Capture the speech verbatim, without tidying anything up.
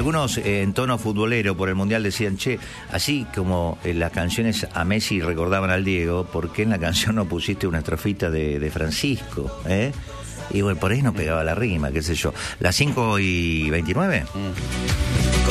algunos eh, en tono futbolero por el Mundial decían, che, así como en las canciones a Messi recordaban al Diego, ¿por qué en la canción no pusiste una estrofita de, de Francisco? ¿Eh? Y bueno, por ahí no pegaba la rima, qué sé yo. ¿Las cinco y veintinueve? Mm.